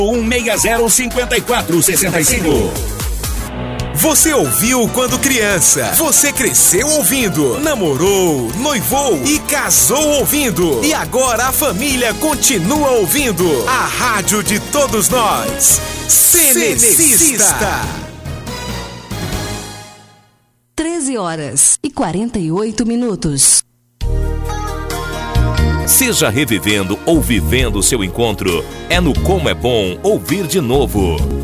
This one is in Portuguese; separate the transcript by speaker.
Speaker 1: 1605465. Você ouviu quando criança. Você cresceu ouvindo. Namorou, noivou e casou ouvindo. E agora a família continua ouvindo. A rádio de todos nós. Cenecista.
Speaker 2: 13h48.
Speaker 3: Seja revivendo ou vivendo o seu encontro. É no Como é Bom ouvir de novo.